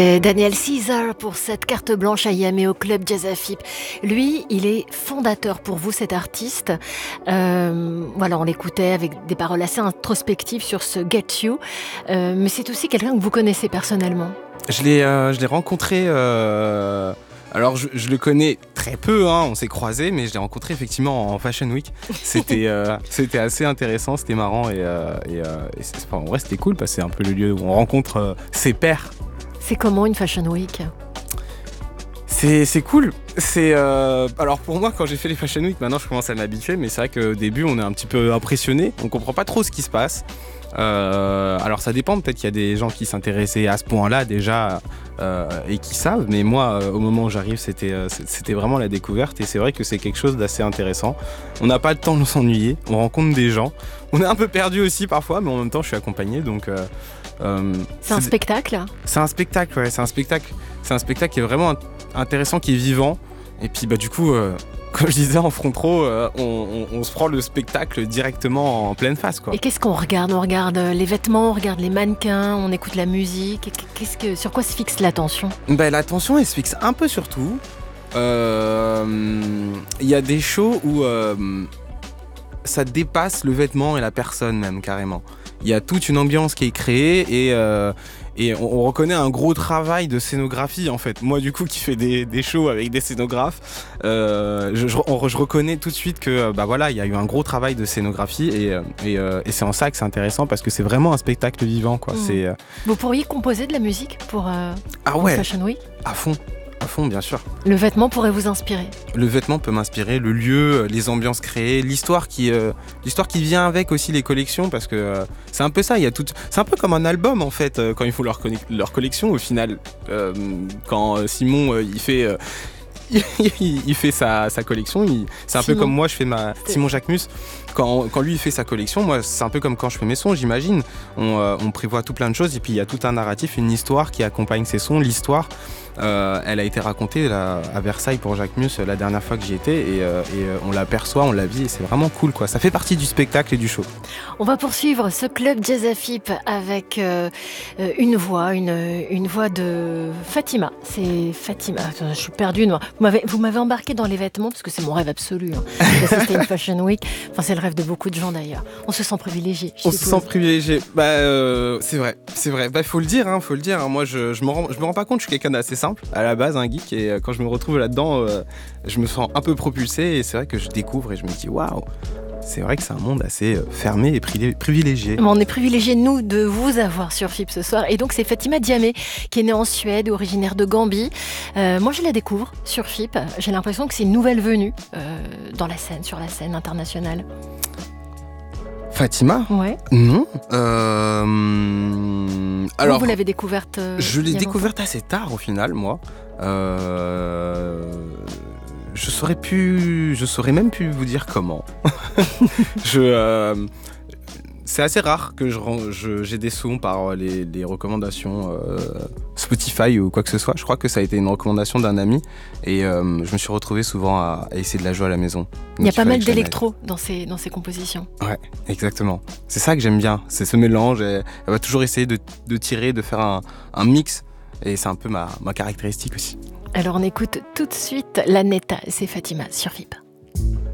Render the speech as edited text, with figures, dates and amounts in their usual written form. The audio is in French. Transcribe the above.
Daniel Caesar pour cette carte blanche à Yamé au club Jazz Afip. Lui, il est fondateur pour vous, cet artiste. Voilà, on l'écoutait avec des paroles assez introspectives sur ce Get You. Mais c'est aussi quelqu'un que vous connaissez personnellement. Je l'ai rencontré. Alors, je le connais très peu, hein, on s'est croisés, mais je l'ai rencontré effectivement en Fashion Week. C'était assez intéressant, c'était marrant en vrai, c'était cool parce que c'est un peu le lieu où on rencontre ses pairs. C'est comment une Fashion Week ? C'est cool. Alors pour moi, quand j'ai fait les Fashion Week, maintenant je commence à m'habituer, mais c'est vrai qu'au début on est un petit peu impressionné, on comprend pas trop ce qui se passe. Alors ça dépend, peut-être qu'il y a des gens qui s'intéressaient à ce point-là déjà et qui savent, mais moi au moment où j'arrive c'était vraiment la découverte et c'est vrai que c'est quelque chose d'assez intéressant. On n'a pas le temps de s'ennuyer, on rencontre des gens, on est un peu perdu aussi parfois, mais en même temps je suis accompagné donc... c'est un spectacle ? C'est un spectacle, ouais, c'est un spectacle qui est vraiment intéressant, qui est vivant et puis du coup... Comme je disais en front row, on se prend le spectacle directement en pleine face, quoi. Et qu'est-ce qu'on regarde ? On regarde les vêtements, on regarde les mannequins, on écoute la musique. Sur quoi se fixe l'attention ? L'attention, elle se fixe un peu sur tout. Il y a des shows où ça dépasse le vêtement et la personne même, carrément. Il y a toute une ambiance qui est créée et on reconnaît un gros travail de scénographie en fait. Moi du coup qui fais des shows avec des scénographes, je reconnais tout de suite que il y a eu un gros travail de scénographie et c'est en ça que c'est intéressant parce que c'est vraiment un spectacle vivant, quoi. Vous pourriez composer de la musique pour Fashion Week ? À fond, bien sûr. Le vêtement pourrait vous inspirer ? Le vêtement peut m'inspirer, le lieu, les ambiances créées, l'histoire qui vient avec aussi les collections, parce que c'est un peu ça. C'est un peu comme un album en fait, quand ils font leur collection au final. Quand Simon il fait sa collection, c'est un peu comme moi je fais Simon Jacquemus. Quand lui il fait sa collection, moi c'est un peu comme quand je fais mes sons, j'imagine. On prévoit tout plein de choses et puis il y a tout un narratif, une histoire qui accompagne ces sons. L'histoire, elle a été racontée à Versailles pour Jacquemus la dernière fois que j'y étais et on l'aperçoit, on la vit et c'est vraiment cool, quoi. Ça fait partie du spectacle et du show. On va poursuivre ce club Jazz Afip avec une voix de Fatima. C'est Fatima. Attends, je suis perdue. Vous m'avez embarqué dans les vêtements parce que c'est mon rêve absolu. D'assister à une Fashion Week. Enfin, c'est le rêve de beaucoup de gens d'ailleurs. On se sent privilégié. On se sent privilégié. C'est vrai. Faut le dire. Moi, je me rends pas compte. Je suis quelqu'un d'assez simple à la base, un geek. Et quand je me retrouve là-dedans, je me sens un peu propulsé. Et c'est vrai que je découvre et je me dis waouh. C'est vrai que c'est un monde assez fermé et privilégié. On est privilégiés, nous, de vous avoir sur FIP ce soir. Et donc, c'est Fatima Diamé, qui est née en Suède, originaire de Gambie. Moi, je la découvre sur FIP. J'ai l'impression que c'est une nouvelle venue sur la scène internationale. Fatima ? Ouais. Non. Alors, vous l'avez découverte je l'ai découverte assez tard, au final, moi. Je saurais même plus vous dire comment. C'est assez rare que j'ai des sons par les recommandations Spotify ou quoi que ce soit. Je crois que ça a été une recommandation d'un ami et je me suis retrouvé souvent à essayer de la jouer à la maison. Il y a pas mal d'électro dans ces compositions. Ouais, exactement. C'est ça que j'aime bien, c'est ce mélange. Elle va toujours essayer de tirer, de faire un mix et c'est un peu ma caractéristique aussi. Alors on écoute tout de suite la Neta, c'est Fatima sur FIP.